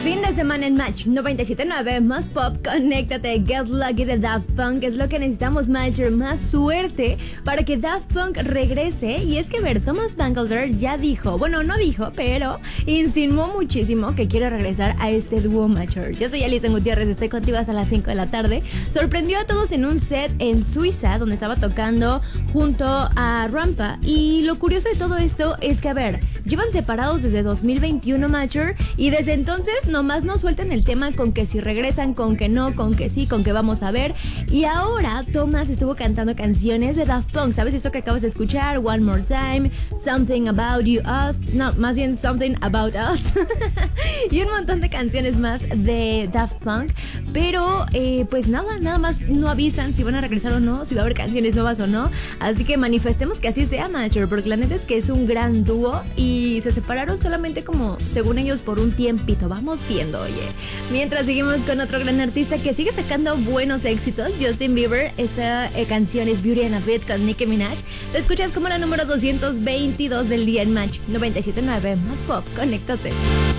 Fin de semana en Match 97.9, más pop, conéctate, Get Lucky de Daft Punk, es lo que necesitamos, Matcher, más suerte para que Daft Punk regrese. Y es que, ver, Thomas Bangalter ya dijo, bueno, no dijo, pero insinuó muchísimo que quiere regresar a este dúo Matcher. Yo soy Alison Gutiérrez, estoy contigo hasta las 5 de la tarde. Sorprendió a todos en un set en Suiza, donde estaba tocando junto a Rampa. Y lo curioso de todo esto es que, a ver, llevan separados desde 2021 Matcher, y desde entonces nomás no sueltan el tema con que si regresan, con que no, con que sí, con que vamos a ver. Y ahora Thomas estuvo cantando canciones de Daft Punk. ¿Sabes esto que acabas de escuchar? One More Time, Something About You, Us. No, más bien Something About Us. Y un montón de canciones más de Daft Punk. Pero pues nada más no avisan si van a regresar o no, si va a haber canciones nuevas o no. Así que manifestemos que así sea, Matcher, porque la neta es que es un gran dúo y se separaron solamente como, según ellos, por un tiempito. Vamos viendo, oye. Mientras seguimos con otro gran artista que sigue sacando buenos éxitos, Justin Bieber. Esta canción es Beauty and a Bit con Nicki Minaj. Lo escuchas como la número 222 del día en Match 97.9, más pop, conéctate.